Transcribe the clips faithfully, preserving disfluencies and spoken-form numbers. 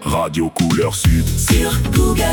Radio Couleur Sud sur Google.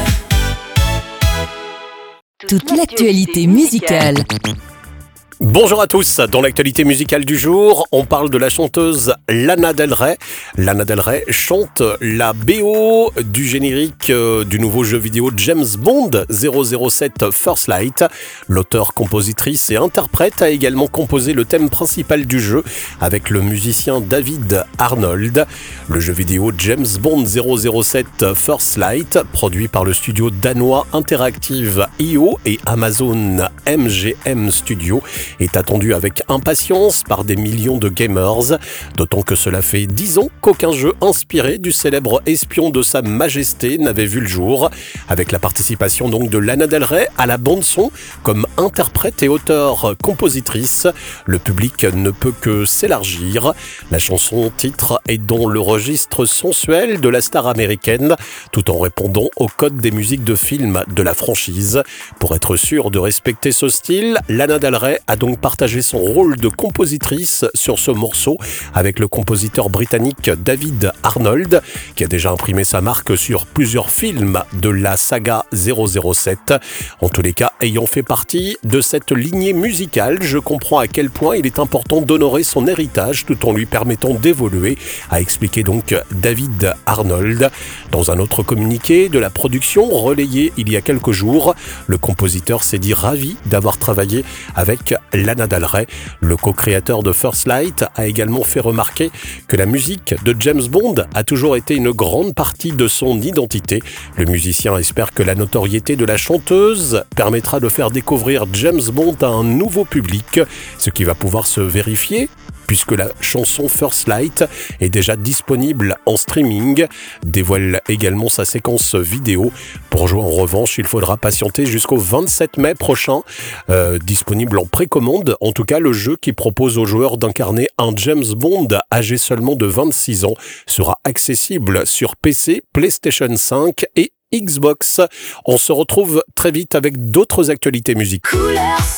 Toute l'actualité musicale. Bonjour à tous, dans l'actualité musicale du jour, on parle de la chanteuse Lana Del Rey. Lana Del Rey chante la B O du générique euh, du nouveau jeu vidéo James Bond zéro zéro sept First Light. L'auteur, compositrice et interprète a également composé le thème principal du jeu avec le musicien David Arnold. Le jeu vidéo James Bond zéro zéro sept First Light, produit par le studio danois Interactive I O et Amazon M G M Studio, est attendu avec impatience par des millions de gamers, d'autant que cela fait dix ans qu'aucun jeu inspiré du célèbre espion de Sa Majesté n'avait vu le jour, avec la participation donc de Lana Del Rey à la bande-son comme interprète et auteure-compositrice. Le public ne peut que s'élargir. La chanson titre est dans le registre sensuel de la star américaine, tout en répondant au code des musiques de films de la franchise. Pour être sûr de respecter ce style, Lana Del Rey a donc partagé son rôle de compositrice sur ce morceau avec le compositeur britannique David Arnold, qui a déjà imprimé sa marque sur plusieurs films de la saga zéro zéro sept. En tous les cas, ayant fait partie de cette lignée musicale, je comprends à quel point il est important d'honorer son héritage tout en lui permettant d'évoluer, a expliqué donc David Arnold. Dans un autre communiqué de la production relayé il y a quelques jours, le compositeur s'est dit ravi d'avoir travaillé avec Lana Del Rey. Le co-créateur de First Light a également fait remarquer que la musique de James Bond a toujours été une grande partie de son identité. Le musicien espère que la notoriété de la chanteuse permettra de faire découvrir James Bond à un nouveau public, ce qui va pouvoir se vérifier puisque la chanson First Light est déjà disponible en streaming, dévoile également sa séquence vidéo. Pour jouer en revanche, il faudra patienter jusqu'au vingt-sept mai prochain, euh, disponible en précommande. En tout cas, le jeu qui propose aux joueurs d'incarner un James Bond âgé seulement de vingt-six ans sera accessible sur P C, PlayStation cinq et Xbox. On se retrouve très vite avec d'autres actualités musicales.